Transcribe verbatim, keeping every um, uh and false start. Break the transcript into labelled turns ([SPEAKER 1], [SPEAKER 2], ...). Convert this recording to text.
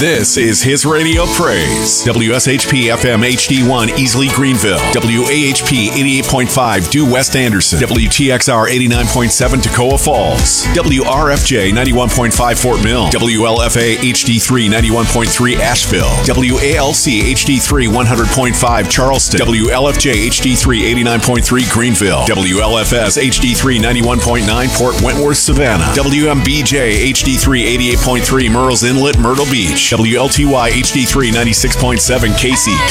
[SPEAKER 1] This is His Radio Praise. W S H P F M H D one, Easley, Greenville. W A H P eighty-eight point five, Due West Anderson. W T X R eighty-nine point seven, Toccoa Falls. W R F J ninety-one point five, Fort Mill. W L F A H D three ninety-one point three, Asheville. W A L C H D three one hundred point five, Charleston. W L F J H D three eighty-nine point three, Greenville. W L F S H D three ninety-one point nine, Port Wentworth, Savannah. W M B J H D three eighty-eight point three, Murrells Inlet, Myrtle Beach. W L T Y H D three ninety-six point seven, Casey,